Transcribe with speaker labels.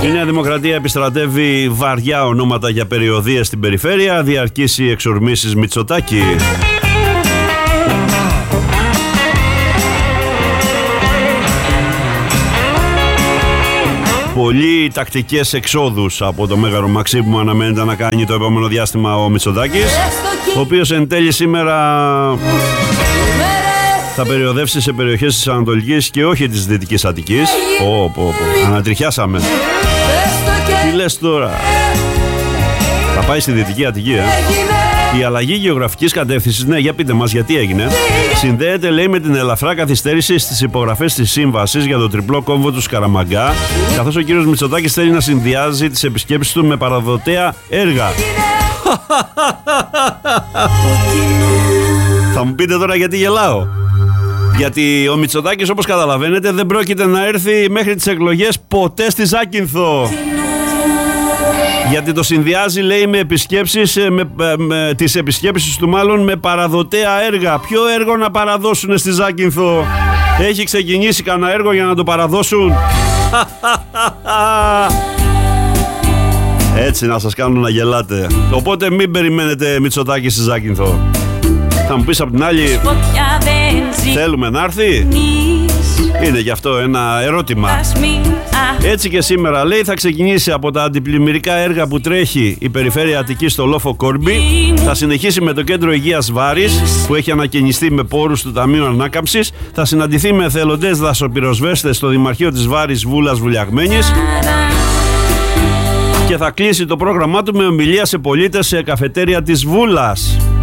Speaker 1: Η Νέα Δημοκρατία επιστρατεύει βαριά ονόματα για περιοδίες στην περιφέρεια, διαρκήσει εξορμήσεις Μητσοτάκη. Πολλοί τακτικές εξόδους από το Μέγαρο Μαξίμου αναμένεται να κάνει το επόμενο διάστημα ο Μητσοτάκης, ο οποίος εν τέλει σήμερα θα περιοδεύσει σε περιοχές της Ανατολικής και όχι της Δυτικής Αττικής. Ανατριχιάσαμε. Τι λες τώρα? Θα πάει στη Δυτική Αττική, Η αλλαγή γεωγραφικής κατεύθυνσης, ναι, για πείτε μας γιατί έγινε. Συνδέεται, λέει, με την ελαφρά καθυστέρηση στις υπογραφές της σύμβασης για το τριπλό κόμβο του Σκαραμαγκά, καθώς ο κύριος Μητσοτάκης θέλει να συνδυάζει τις επισκέψεις του με παραδοτέα έργα. Θα μου πείτε τώρα γιατί γελάω. Γιατί ο Μητσοτάκης, όπως καταλαβαίνετε, δεν πρόκειται να έρθει μέχρι τις εκλογές ποτέ στη Ζάκυνθο. Γιατί το συνδυάζει, λέει, με επισκέψεις, τις επισκέψεις του μάλλον με παραδοτέα έργα. Ποιο έργο να παραδώσουν στη Ζάκυνθο? Έχει ξεκινήσει κανένα έργο για να το παραδώσουν? Έτσι να σας κάνουν να γελάτε. Οπότε μην περιμένετε Μητσοτάκη στη Ζάκυνθο. Θα μου πεις απ' την άλλη, θέλουμε να έρθει? Είναι γι' αυτό ένα ερώτημα. Έτσι και σήμερα, λέει, θα ξεκινήσει από τα αντιπλημμυρικά έργα που τρέχει η περιφέρεια Αττικής στο λόφο Κόρμπι. Θα συνεχίσει με το κέντρο υγείας Βάρης που έχει ανακαινιστεί με πόρους του Ταμείου Ανάκαμψης. Θα συναντηθεί με εθελοντές δασοπυροσβέστες στο Δημαρχείο της Βάρης Βούλας Βουλιαγμένης. Και θα κλείσει το πρόγραμμά του με ομιλία σε πολίτες σε καφετέρια της Βούλας.